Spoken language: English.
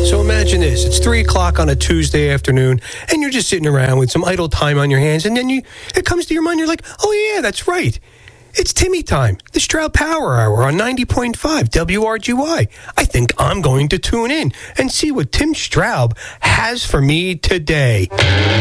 So imagine this. It's 3 o'clock on a Tuesday afternoon, and you're just sitting around with some idle time on your hands, and then it comes to your mind, you're like, oh yeah, that's right. It's Timmy time, the Stroud Power Hour on 90.5 WRGY. I think I'm going to tune in and see what Tim Straub has for me today.